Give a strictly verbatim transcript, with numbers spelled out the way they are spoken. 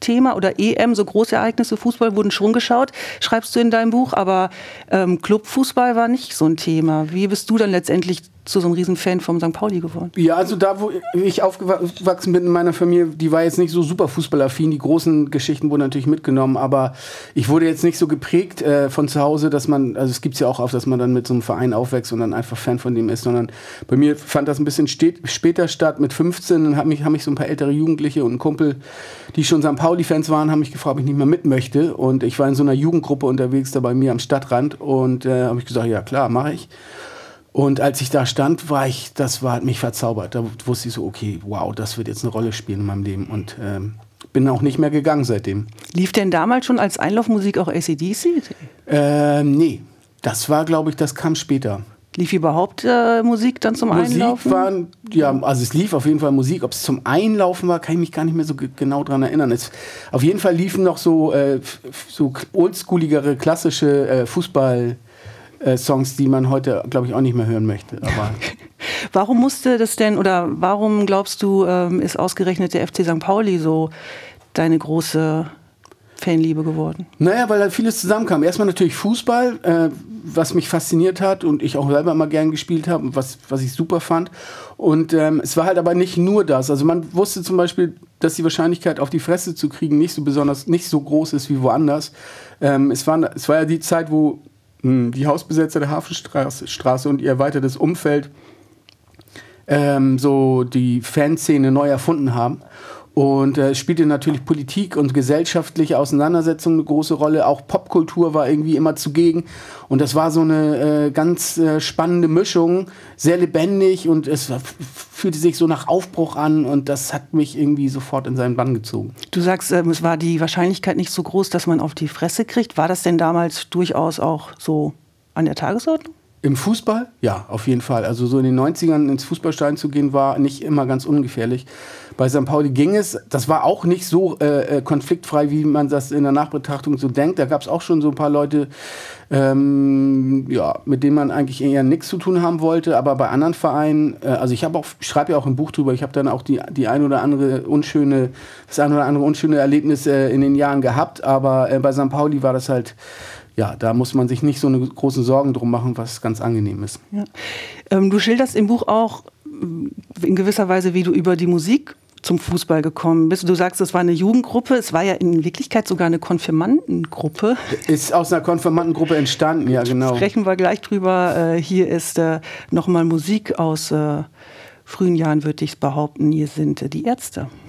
Thema oder E M, so Großereignisse, Fußball wurden schon geschaut, schreibst du in deinem Buch, aber ähm, Clubfußball war nicht so ein Thema. Wie bist du dann letztendlich zu so einem Riesenfan vom Sankt Pauli geworden? Ja, also da, wo ich aufgewachsen bin in meiner Familie, die war jetzt nicht so super fußballaffin. Die großen Geschichten wurden natürlich mitgenommen, aber ich wurde jetzt nicht so geprägt äh, von zu Hause, dass man, also es gibt es ja auch oft, dass man dann mit so einem Verein aufwächst und dann einfach Fan von dem ist, sondern bei mir fand das ein bisschen stet- später statt, mit fünfzehn, dann haben mich, haben mich so ein paar ältere Jugendliche und ein Kumpel, die schon Sankt Pauli-Fans waren, haben mich gefragt, ob ich nicht mehr mit möchte, und ich war in so einer Jugendgruppe unterwegs, da bei mir am Stadtrand, und äh, habe ich gesagt, ja klar, mache ich. Und als ich da stand, war ich, das war, hat mich verzaubert. Da wusste ich so, okay, wow, das wird jetzt eine Rolle spielen in meinem Leben. Und ähm, bin auch nicht mehr gegangen seitdem. Lief denn damals schon als Einlaufmusik auch A C D C? Ähm, nee, das war, glaube ich, das kam später. Lief überhaupt äh, Musik dann zum Musik Einlaufen? Waren, ja, also es lief auf jeden Fall Musik. Ob es zum Einlaufen war, kann ich mich gar nicht mehr so g- genau dran erinnern. Es, auf jeden Fall liefen noch so, äh, f- so oldschooligere, klassische äh, Fußball- Äh, Songs, die man heute, glaube ich, auch nicht mehr hören möchte. Aber warum musste das denn, oder warum glaubst du, ähm, ist ausgerechnet der F C Sankt Pauli so deine große Fanliebe geworden? Naja, weil da vieles zusammenkam. Erstmal natürlich Fußball, äh, was mich fasziniert hat und ich auch selber immer gern gespielt habe und was, was ich super fand. Und ähm, es war halt aber nicht nur das. Also man wusste zum Beispiel, dass die Wahrscheinlichkeit, auf die Fresse zu kriegen, nicht so besonders, nicht so groß ist wie woanders. Ähm, es, war, es war ja die Zeit, wo die Hausbesetzer der Hafenstraße Straße und ihr erweitertes Umfeld ähm, so die Fanszene neu erfunden haben. Und es äh, spielte natürlich Politik und gesellschaftliche Auseinandersetzungen eine große Rolle. Auch Popkultur war irgendwie immer zugegen. Und das war so eine äh, ganz äh, spannende Mischung, sehr lebendig, und es war, f- fühlte sich so nach Aufbruch an, und das hat mich irgendwie sofort in seinen Bann gezogen. Du sagst, ähm, es war die Wahrscheinlichkeit nicht so groß, dass man auf die Fresse kriegt. War das denn damals durchaus auch so an der Tagesordnung? Im Fußball? Ja, auf jeden Fall. Also so in den neunzigern ins Fußballstadion zu gehen, war nicht immer ganz ungefährlich. Bei Sankt Pauli ging es. Das war auch nicht so äh, konfliktfrei, wie man das in der Nachbetrachtung so denkt. Da gab es auch schon so ein paar Leute, ähm, ja, mit denen man eigentlich eher nichts zu tun haben wollte. Aber bei anderen Vereinen, äh, also ich habe auch, schreibe ja auch ein Buch drüber, ich habe dann auch die, die ein oder andere unschöne, das ein oder andere unschöne Erlebnis äh, in den Jahren gehabt. Aber äh, bei Sankt Pauli war das halt, ja, da muss man sich nicht so eine großen Sorgen drum machen, was ganz angenehm ist. Ja. Ähm, du schilderst im Buch auch in gewisser Weise, wie du über die Musik zum Fußball gekommen bist. Du sagst, es war eine Jugendgruppe, es war ja in Wirklichkeit sogar eine Konfirmandengruppe. Ist aus einer Konfirmandengruppe entstanden, ja genau. Sprechen wir gleich drüber. Äh, hier ist äh, nochmal Musik aus äh, frühen Jahren, würde ich behaupten. Hier sind äh, die Ärzte.